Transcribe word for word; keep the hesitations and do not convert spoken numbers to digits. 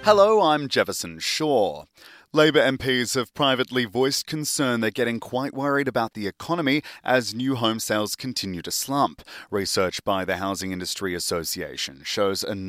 Hello, I'm Jefferson Shaw. Labor M Ps have privately voiced concern they're getting quite worried about the economy as new home sales continue to slump. Research by the Housing Industry Association shows a